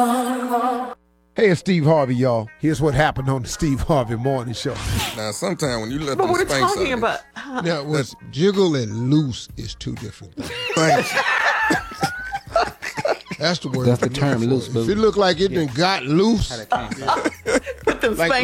Hey, it's Steve Harvey, y'all. Here's what happened on the Steve Harvey Morning Show. Now, sometimes when you let But them we're spank talking something, about. Now, what's jiggle and loose is two different things. thank you. That's the word. That's the term, loose, If boo. it look like it done got loose, Put them like